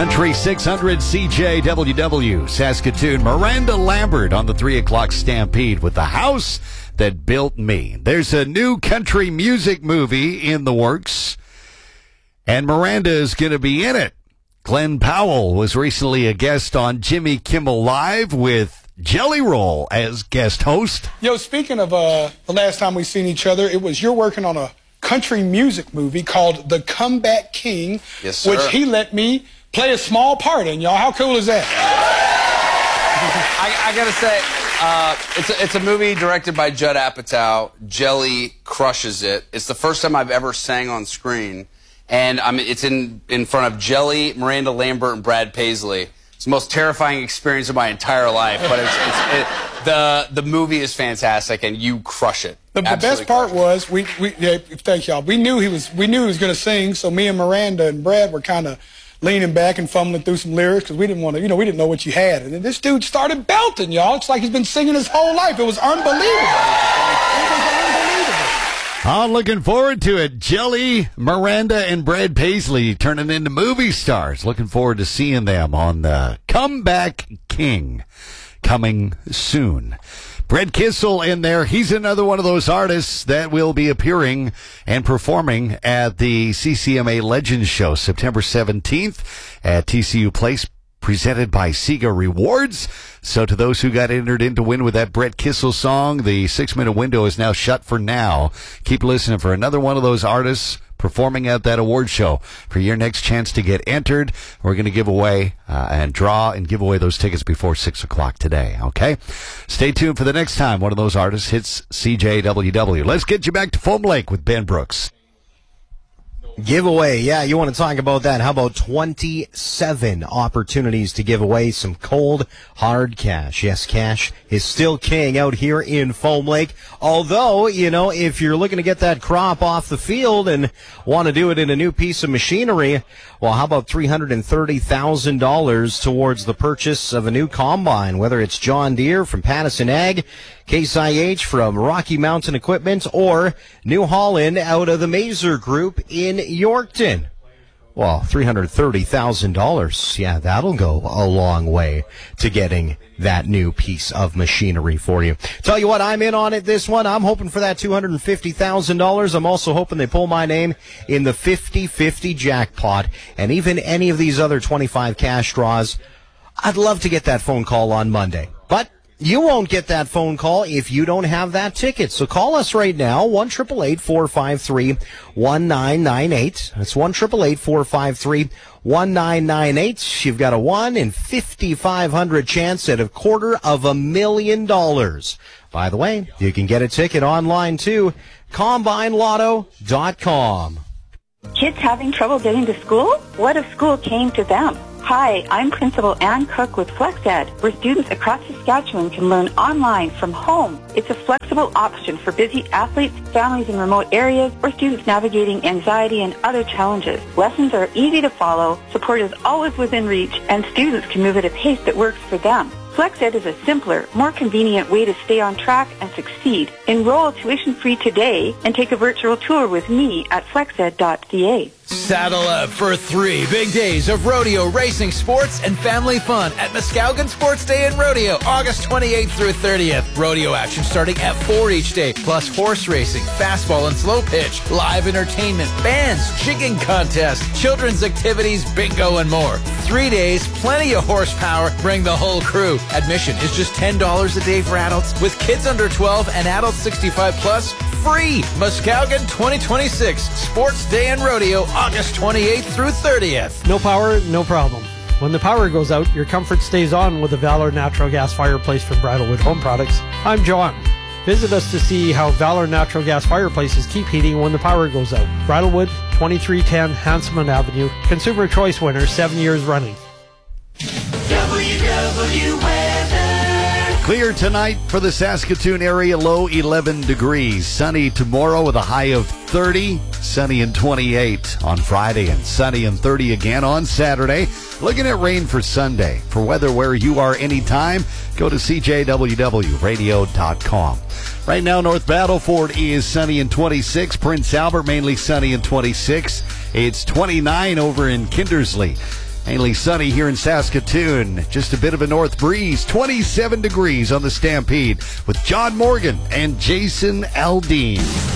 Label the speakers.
Speaker 1: Country 600 CJWW, Saskatoon. Miranda Lambert on the 3 o'clock Stampede with The House That Built Me. There's a new country music movie in the works, and Miranda is going to be in it. Glenn Powell was recently a guest on Jimmy Kimmel Live with Jelly Roll as guest host.
Speaker 2: Yo, speaking of the last time we seen each other, you're working on a country music movie called The Comeback King,
Speaker 3: yes, sir.
Speaker 2: Which he let me play a small part in, y'all. How cool is that?
Speaker 3: I gotta say, it's a movie directed by Judd Apatow. Jelly crushes it. It's the first time I've ever sang on screen, and it's in front of Jelly, Miranda Lambert, and Brad Paisley. It's the most terrifying experience of my entire life, but the movie is fantastic, and you crush it.
Speaker 2: The best part was thank y'all. We knew he was going to sing, so me and Miranda and Brad were kind of leaning back and fumbling through some lyrics because we didn't want to, we didn't know what you had. And then this dude started belting, y'all. It's like he's been singing his whole life. It was unbelievable.
Speaker 1: I'm looking forward to it. Jelly, Miranda, and Brad Paisley turning into movie stars. Looking forward to seeing them on the Comeback King coming soon. Brett Kissel in there. He's another one of those artists that will be appearing and performing at the CCMA Legends Show September 17th at TCU Place, presented by Sega Rewards. So to those who got entered in to win with that Brett Kissel song, the 6-minute window is now shut for now. Keep listening for another one of those artists performing at that award show. For your next chance to get entered, we're going to give away and draw and give away those tickets before 6 o'clock today, okay? Stay tuned for the next time one of those artists hits CJWW. Let's get you back to Foam Lake with Ben Brooks.
Speaker 4: Giveaway, yeah, you want to talk about that. How about 27 opportunities to give away some cold, hard cash? Yes, cash is still king out here in Foam Lake. Although, if you're looking to get that crop off the field and want to do it in a new piece of machinery, well, how about $330,000 towards the purchase of a new combine, whether it's John Deere from Pattison Ag, Case IH from Rocky Mountain Equipment, or New Holland out of the Mazer Group in Yorkton. Well, $330,000. Yeah, that'll go a long way to getting that new piece of machinery for you. Tell you what, I'm in on it this one. I'm hoping for that $250,000. I'm also hoping they pull my name in the 50-50 jackpot. And even any of these other 25 cash draws, I'd love to get that phone call on Monday. But you won't get that phone call if you don't have that ticket. So call us right now, 1-888-453-1998. That's 1-888-453-1998. You've got a 1 in 5,500 chance at $250,000. By the way, you can get a ticket online too, CombineLotto.com.
Speaker 5: Kids having trouble getting to school? What if school came to them? Hi, I'm Principal Ann Cook with FlexEd, where students across Saskatchewan can learn online from home. It's a flexible option for busy athletes, families in remote areas, or students navigating anxiety and other challenges. Lessons are easy to follow, support is always within reach, and students can move at a pace that works for them. FlexEd is a simpler, more convenient way to stay on track and succeed. Enroll tuition-free today and take a virtual tour with me at flexed.ca.
Speaker 6: Saddle up for 3 big days of rodeo racing, sports, and family fun at Muskowgon Sports Day and Rodeo, August 28th through 30th. Rodeo action starting at 4 each day, plus horse racing, fastball and slow pitch, live entertainment, bands, jigging contest, children's activities, bingo, and more. 3 days, plenty of horsepower, bring the whole crew. Admission is just $10 a day for adults, with kids under 12 and adults 65 plus free. Muskowgon 2026 Sports Day and Rodeo, August 28th through 30th.
Speaker 7: No power, no problem. When the power goes out, your comfort stays on with the Valor Natural Gas Fireplace from Bridalwood Home Products. I'm John. Visit us to see how Valor Natural Gas Fireplaces keep heating when the power goes out. Bridalwood, 2310 Hanselman Avenue. Consumer Choice winner, 7 years running.
Speaker 8: WW weather.
Speaker 1: Clear tonight for the Saskatoon area, low 11 degrees. Sunny tomorrow with a high of 30. Sunny and 28 on Friday, and sunny and 30 again on Saturday. Looking at rain for Sunday. For weather where you are anytime, go to CJWWradio.com. Right now, North Battleford is sunny and 26. Prince Albert mainly sunny and 26. It's 29 over in Kindersley. Mainly sunny here in Saskatoon. Just a bit of a north breeze. 27 degrees on the Stampede with John Morgan and Jason Aldean.